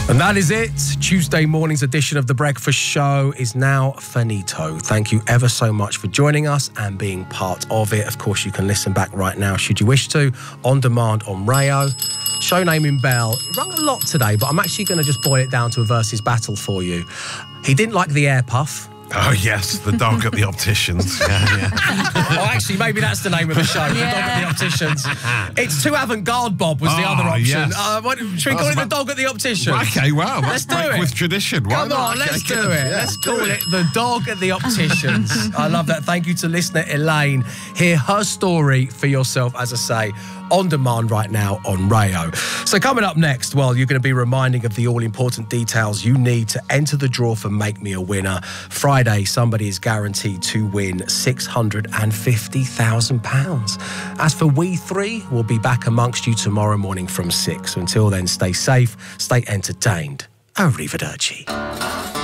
And that is it. Tuesday morning's edition of The Breakfast Show is now finito. Thank you ever so much for joining us and being part of it. Of course, you can listen back right now, should you wish to, on demand on Rayo. Show name in Bell. It rung a lot today, but I'm actually going to just boil it down to a versus battle for you. He didn't like the air puff. Oh, yes, the dog at the opticians. Yeah. Oh, actually, maybe that's the name of the show, The Dog at the Opticians. It's too avant-garde, Bob, was the other option. Yes. Should we call it The Dog at the Opticians? Okay, wow. Let's do break it. with tradition. Why Come not? on, let's do good. it. Yeah, Let's call it The Dog at the Opticians. I love that. Thank you to listener Elaine. Hear her story for yourself, as I say, on demand right now on Rayo. So coming up next, well, you're going to be reminding of the all-important details you need to enter the draw for Make Me a Winner. Friday, somebody is guaranteed to win £650,000. As for We Three, we'll be back amongst you tomorrow morning from 6. Until then, stay safe, stay entertained. Arrivederci.